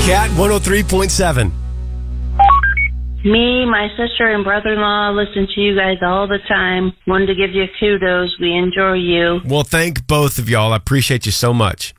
Cat 103.7. Me, my sister, and brother-in-law listen to you guys all the time. Wanted to give you kudos. We enjoy you. Well, thank both of y'all. I appreciate you so much.